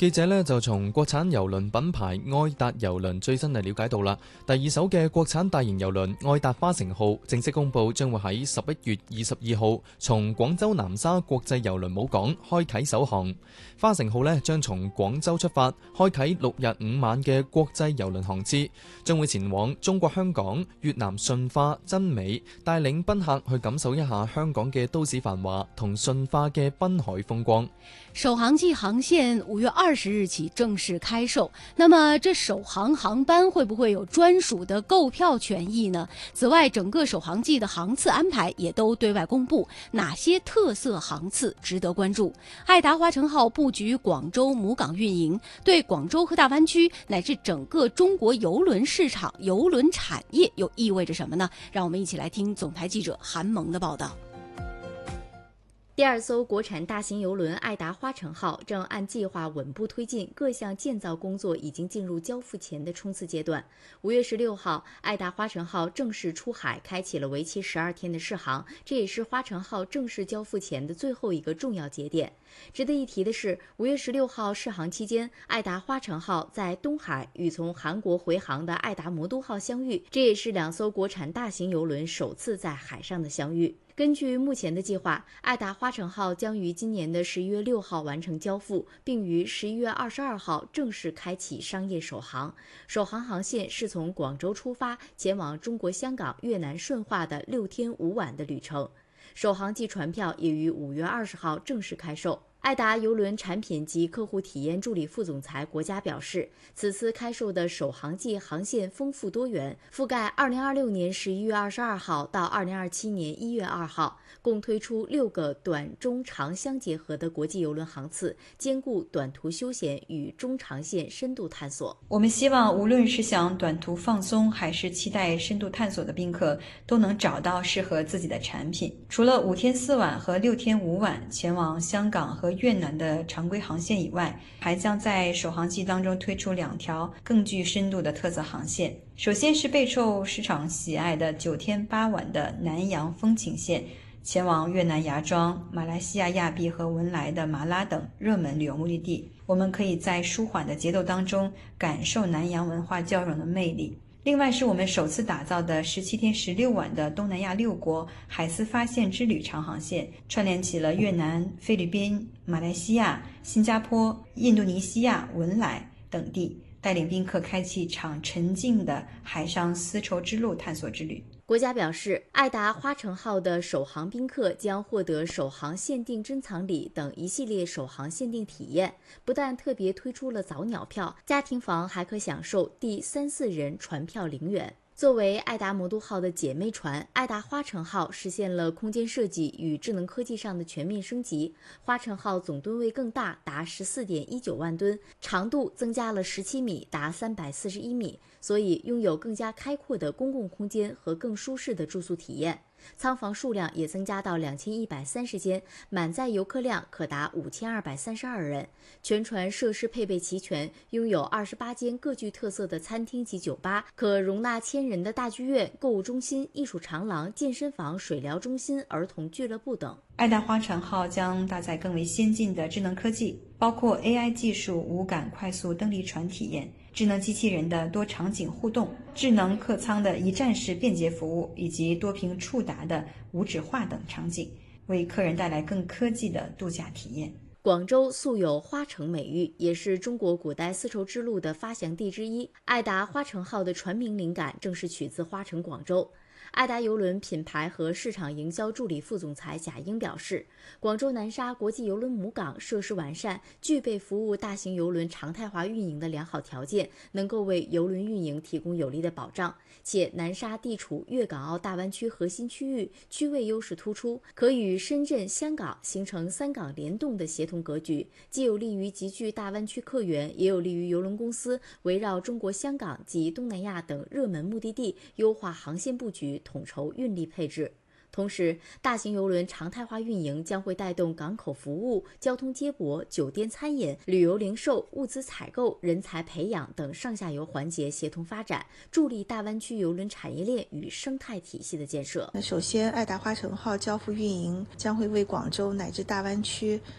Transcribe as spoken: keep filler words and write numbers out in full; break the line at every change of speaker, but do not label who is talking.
記者呢就從國產郵輪品牌愛達郵輪最新嚟了解到啦，第二艘嘅國產大型郵輪愛達花城號正式公佈，將會喺十一月二十二號從廣州南沙國際郵輪母港開啟首航。花城號呢將從廣州出發，開啟六日五晚嘅國際郵輪航次，將會前往中國香港、越南順化、真美，帶領賓客去感受一下香港嘅都市繁華同順化嘅濱海風光。
首航季航線五月二十日起正式開售，那麼這首航航班會不會有專屬的購票權益呢？此外，整個首航季的航次安排也都對外公布，哪些特色航次值得關注？愛達花城號布局廣州母港運營，對廣州和大灣區乃至整個中國郵輪市場、郵輪產業又意味着什麼呢？讓我們一起來聽總台記者韓萌的報道。
第二艘國產大型郵輪愛達花城號正按計劃穩步推進，各項建造工作已經進入交付前的衝刺階段。五月十六號，愛達花城號正式出海，開啟了為期十二天的試航，這也是花城號正式交付前的最後一個重要節點。值得一提的是，五月十六號試航期間，愛達花城號在東海與從韓國回航的愛達魔都號相遇，這也是兩艘國產大型郵輪首次在海上的相遇。根據目前的計劃，愛達花城號將於今年的十一月六號完成交付，並於十一月二十二號正式開啟商業首航。首航航線是從廣州出發，前往中國香港、越南順化的六天五晚的旅程。首航季船票也於五月二十號正式開售。愛達郵輪產品及客戶體驗助理副總裁國家表示，此次開售的首航季航線豐富多元，覆蓋二零二六年十一月二十二號到二零二七年一月二號，共推出六個短、中、長相結合的國際郵輪航次，兼顧短途休閒與中長線深度探索。
我們希望無論是想短途放鬆，還是期待深度探索的賓客，都能找到適合自己的產品。除了五天四晚和六天五晚前往香港和越南的常規航線以外，還將在首航季當中推出兩條更具深度的特色航線。首先是備受市場喜愛的九天八晚的南洋風情線，前往越南芽莊、馬來西亞亞庇和文萊的馬拉等熱門旅遊目的地。我們可以在舒緩的節奏當中感受南洋文化交融的魅力。另外是我們首次打造的十七天十六晚的東南亞六國海絲發現之旅長航線，串聯起了越南、菲律賓、馬來西亞、新加坡、印度尼西亞、文萊等地，帶領賓客開啟一場沉浸的海上絲綢之路探索之旅。
國家表示，愛達花城號的首航賓客將獲得首航限定珍藏禮等一系列首航限定體驗，不但特別推出了早鳥票，家庭房還可享受第三四人船票零元。作為愛達魔都號的姐妹船，愛達花城號實現了空間設計與智能科技上的全面升級。花城號總噸位更大，達十四點一九萬噸，長度增加了十七米，達三百四十一米，所以擁有更加開闊的公共空間和更舒適的住宿體驗。艙房數量也增加到兩千一百三十間，滿載遊客量可達五千二百三十二人。全船設施配備齊全，擁有二十八間各具特色的餐廳及酒吧，可容納千人的大劇院、購物中心、藝術長廊、健身房、水療中心、兒童俱樂部等。
愛達花城號將搭載更為先進的智能科技，包括 A I 技術無感快速登陸船體驗、智能機器人的多場景互動、智能客艙的一站式便捷服務，以及多屏觸達的無紙化等場景，為客人帶來更科技的度假體驗。
廣州素有花城美譽，也是中國古代絲綢之路的發祥地之一。愛達花城號的船名靈感正是取自花城廣州。愛達郵輪品牌和市場營銷助理副總裁賈英表示，廣州南沙國際郵輪母港設施完善，具備服務大型郵輪常態化運營的良好條件，能夠為郵輪運營提供有力的保障。且南沙地處粵港澳大灣區核心區域，區位優勢突出，可與深圳、香港形成三港聯動的協同格局，既有利於集聚大灣區客源，也有利於郵輪公司圍繞中國香港及東南亞等熱門目的地優化航線佈局，統籌運力配置。同時，大型郵輪常態化運營將會帶動港口服務、交通接駁、酒店餐飲、旅遊零售、物資採購、人才培養等上下游環節協同發展，助力大灣區郵輪產業鏈與生態體系的建設。
首先，愛達花城號交付運營將會為廣州乃至大灣區